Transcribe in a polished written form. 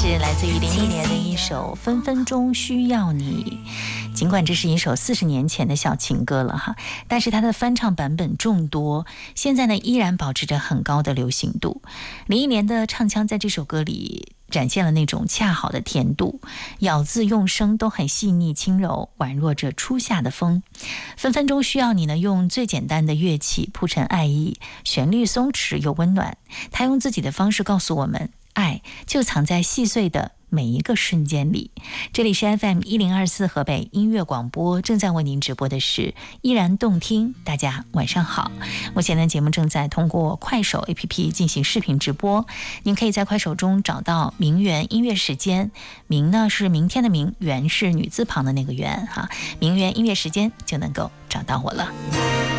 是来自于01年的一首《分分钟需要你》。尽管这是一首40年前的小情歌了哈，但是它的翻唱版本众多，现在呢依然保持着很高的流行度。01年的唱腔在这首歌里展现了那种恰好的甜度，咬字用声都很细腻轻柔，宛若着初夏的风。分分钟需要你呢，用最简单的乐器铺陈爱意，旋律松弛又温暖。他用自己的方式告诉我们，爱就藏在细碎的每一个瞬间里。这里是 FM1024 河北音乐广播，正在为您直播的是依然动听。大家晚上好，目前的节目正在通过快手 APP 进行视频直播，您可以在快手中找到名媛音乐时间，名呢是明天的明，媛是女字旁的那个媛哈，名媛音乐时间就能够找到我了。